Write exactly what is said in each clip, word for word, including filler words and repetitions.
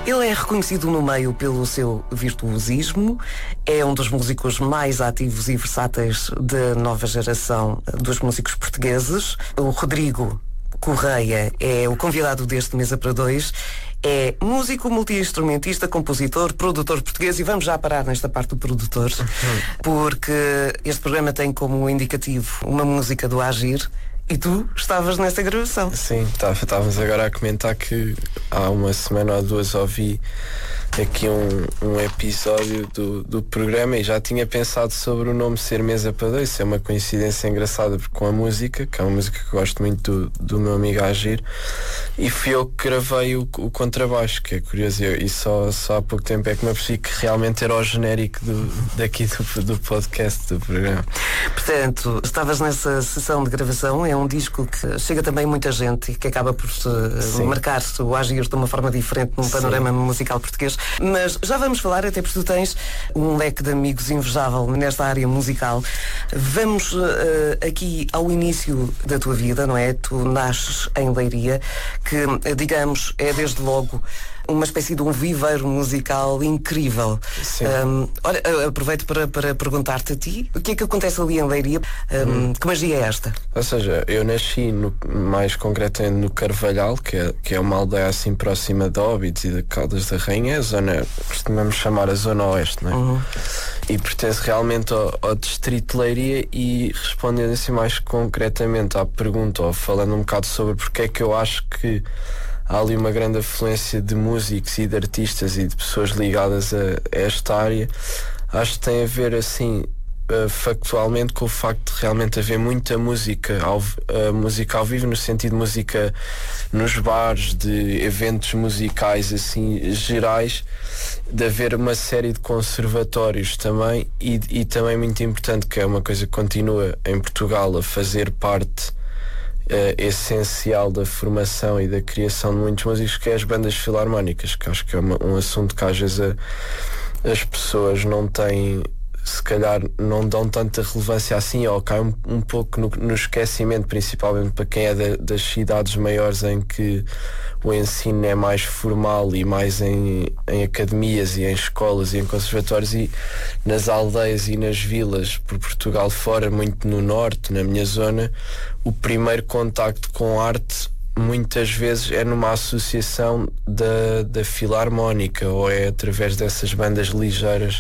Ele é reconhecido no meio pelo seu virtuosismo, é um dos músicos mais ativos e versáteis da nova geração dos músicos portugueses. O Rodrigo Correia é o convidado deste Mesa para Dois. É músico, multi-instrumentista, compositor, produtor português, e vamos já parar nesta parte do produtor, porque este programa tem como indicativo uma música do Agir. E tu estavas nessa gravação. Sim, estávamos agora a comentar que há uma semana ou duas ouvi aqui um, um episódio do, do programa e já tinha pensado sobre o nome ser Mesa para Dois. Isso é uma coincidência engraçada, porque com a música, que é uma música que eu gosto muito do, do meu amigo Agir, e fui eu que gravei o, o contrabaixo, que é curioso, e só, só há pouco tempo é que me apercebi que realmente era o genérico do, daqui do, do podcast, do programa. Portanto, estavas nessa sessão de gravação. É um disco que chega também muita gente e que acaba por uh, marcar o Agir de uma forma diferente num panorama Sim. musical português. Mas já vamos falar, até porque tu tens um leque de amigos invejável nesta área musical. Vamos uh, aqui ao início da tua vida, não é? Tu nasces em Leiria, que, digamos, é desde logo uma espécie de um viveiro musical incrível. Um, olha, aproveito para, para perguntar-te a ti, o que é que acontece ali em Leiria? Um, hum. Que magia é esta? Ou seja, eu nasci no, mais concretamente no Carvalhal, que é, que é uma aldeia assim próxima de Óbidos e de Caldas da Rainha, a zona, costumamos chamar a zona oeste, não é? Uhum. E pertence realmente ao, ao distrito de Leiria. E respondendo assim mais concretamente à pergunta, ou falando um bocado sobre porque é que eu acho que há ali uma grande afluência de músicos e de artistas e de pessoas ligadas a, a esta área, acho que tem a ver assim uh, factualmente com o facto de realmente haver muita música ao, uh, música ao vivo, no sentido de música nos bares, de eventos musicais assim gerais, de haver uma série de conservatórios também, e, e também muito importante, que é uma coisa que continua em Portugal a fazer parte Uh, essencial da formação e da criação de muitos músicos, que é as bandas filarmónicas, que acho que é uma, um assunto que às vezes a, as pessoas não têm, se calhar não dão tanta relevância assim, ou cai um, um pouco no, no esquecimento, principalmente para quem é da, das cidades maiores, em que o ensino é mais formal e mais em, em academias e em escolas e em conservatórios, e nas aldeias e nas vilas por Portugal fora, muito no norte, na minha zona, o primeiro contacto com arte muitas vezes é numa associação da, da filarmónica, ou é através dessas bandas ligeiras.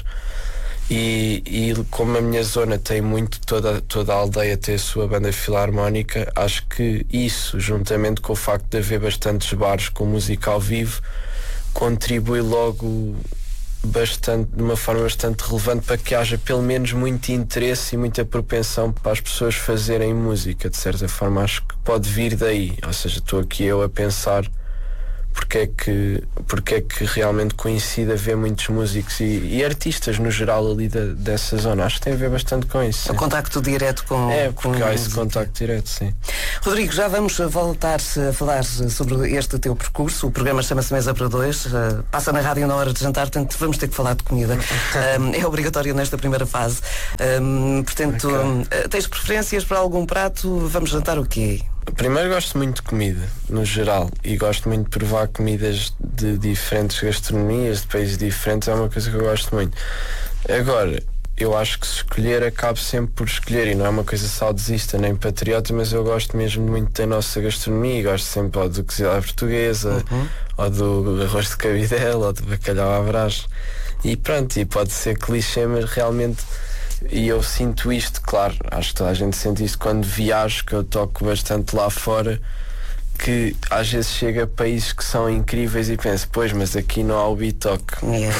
E, e como a minha zona tem muito, toda, toda a aldeia tem a sua banda filarmónica, acho que isso, juntamente com o facto de haver bastantes bares com música ao vivo, contribui logo bastante, de uma forma bastante relevante, para que haja pelo menos muito interesse e muita propensão para as pessoas fazerem música. De certa forma acho que pode vir daí. Ou seja, estou aqui eu a pensar porque é que, porque é que realmente coincide haver muitos músicos e, e artistas no geral ali da, dessa zona. Acho que tem a ver bastante com isso. O sim. contacto direto com... É, porque com há esse contacto direto, sim. Rodrigo, já vamos voltar a falar sobre este teu percurso. O programa chama-se Mesa para Dois, passa na rádio na hora de jantar, portanto vamos ter que falar de comida. É obrigatório nesta primeira fase. Portanto, okay. Tens preferências para algum prato? Vamos jantar o quê? Primeiro, gosto muito de comida, no geral, e gosto muito de provar comidas de diferentes gastronomias, de países diferentes, é uma coisa que eu gosto muito. Agora, eu acho que se escolher, acabo sempre por escolher, e não é uma coisa saudosista nem patriota, mas eu gosto mesmo muito da nossa gastronomia, e gosto sempre ou do cozido à portuguesa, uhum. ou do arroz de cabidela, ou do bacalhau à brás, e pronto, e pode ser clichê, mas realmente... E eu sinto isto, claro, acho que toda a gente sente isto quando viajo, que eu toco bastante lá fora, que às vezes chega a países que são incríveis e penso, pois, mas aqui não há o bitoque. Yeah.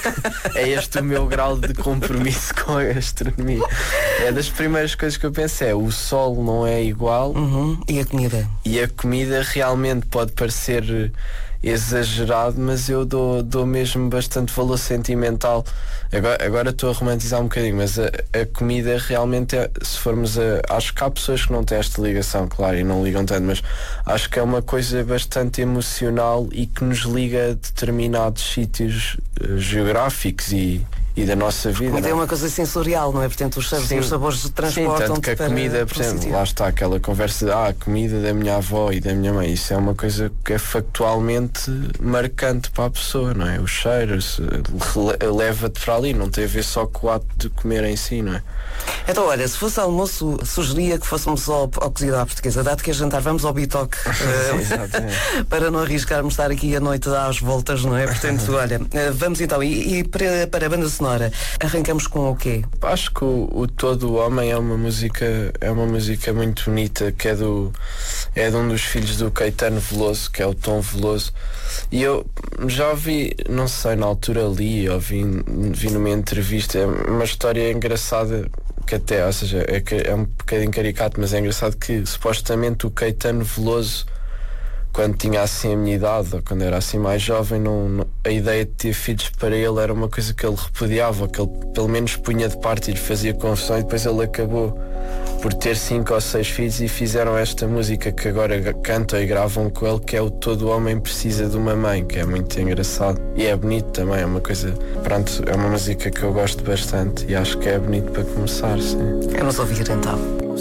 É este o meu grau de compromisso com a gastronomia. É das primeiras coisas que eu penso, é o sol não é igual. Uhum. E a comida? E a comida realmente pode parecer exagerado, mas eu dou, dou mesmo bastante valor sentimental. Agora, agora estou a romantizar um bocadinho, mas a, a comida realmente é, se formos a... Acho que há pessoas que não têm esta ligação, claro, e não ligam tanto, mas acho que é uma coisa bastante emocional e que nos liga a determinados sítios uh, geográficos e, e da nossa vida. Mas é uma coisa sensorial, não é? Portanto, os cheiros e os sabores transportam. Sim, tanto que a comida, por exemplo, lá está aquela conversa de, ah, a comida da minha avó e da minha mãe, isso é uma coisa que é factualmente marcante para a pessoa, não é? O cheiro leva-te para ali, não tem a ver só com o ato de comer em si, não é? Então, olha, se fosse almoço, sugeria que fôssemos ao, ao cozido à portuguesa, dado que é jantar, vamos ao bitoque uh, para não arriscarmos estar aqui a noite às voltas, não é? Portanto, olha, uh, vamos então, e, e para, para a banda sonora, arrancamos com o quê? Acho que o, o Todo o Homem é uma música, é uma música muito bonita, que é do é de um dos filhos do Caetano Veloso, que é o Tom Veloso, e eu já ouvi, não sei, na altura li, ouvi vi numa entrevista, é uma história engraçada, que até, ou seja, é, que é um bocadinho caricato, mas é engraçado que supostamente o Caetano Veloso, quando tinha assim a minha idade, ou quando era assim mais jovem, não, não, a ideia de ter filhos para ele era uma coisa que ele repudiava, que ele pelo menos punha de parte e lhe fazia confusão, e depois ele acabou por ter cinco ou seis filhos e fizeram esta música que agora cantam e gravam com ele, que é o Todo Homem Precisa de uma Mãe, que é muito engraçado e é bonito também, é uma coisa, pronto, é uma música que eu gosto bastante e acho que é bonito para começar, sim. Vamos ouvir então.